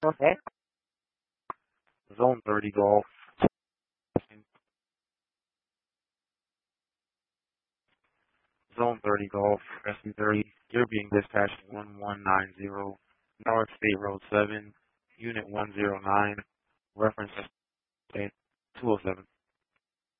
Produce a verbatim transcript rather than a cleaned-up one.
Okay. Zone thirty Golf. Zone thirty Golf, S C thirty. You're being dispatched one one nine zero, North State Road seven, Unit one zero nine, reference two oh seven.